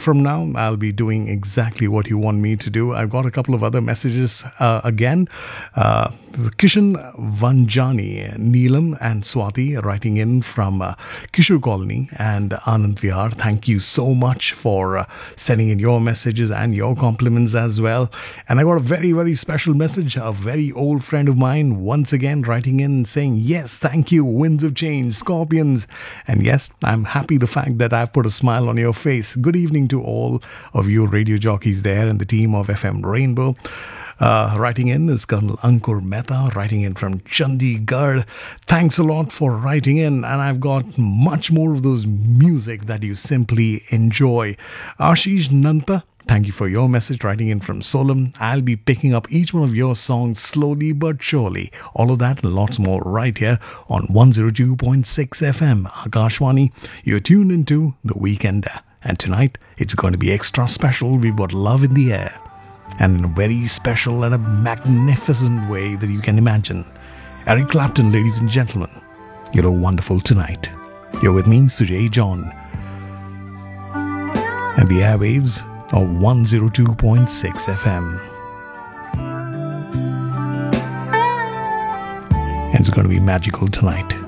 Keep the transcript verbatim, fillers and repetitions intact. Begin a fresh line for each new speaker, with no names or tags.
from now, I'll be doing exactly what you want me to do. I've got a couple of other messages uh, again. Uh, Kishan Vanjani, Neelam and Swati writing in from uh, Kishore Colony and Anand Vihar. Thank you so much for uh, sending in your messages and your compliments as well. And I got a very, very special message. A very old friend of mine once again writing in saying, yes, thank you, Winds of Change, Scorpions. And yes, I'm happy the fact that I've put a smile on your face. Good evening to all of you radio jockeys there and the team of F M Rainbow. Uh, writing in is Colonel Ankur Mehta, writing in from Chandigarh. Thanks a lot for writing in, and I've got much more of those music that you simply enjoy. Ashish Nanta, thank you for your message, writing in from Solam. I'll be picking up each one of your songs slowly but surely. All of that and lots more right here on one oh two point six F M Akashwani. You're tuned into The Weekender. And tonight, it's going to be extra special. We've got Love in the Air. And in a very special and a magnificent way that you can imagine. Eric Clapton, ladies and gentlemen. You're wonderful tonight. You're with me, Sujay John. And the airwaves of one oh two point six F M. And it's going to be magical tonight.